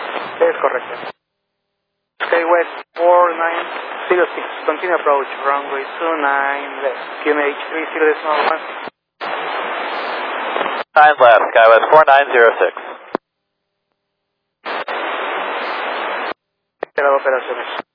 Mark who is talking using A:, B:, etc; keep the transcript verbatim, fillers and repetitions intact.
A: Es correcto. SkyWest four nine zero six, continue approach, runway two nine left, Q M H three zero decimal one.
B: nine left, SkyWest four nine zero six.
A: Esperado operaciones.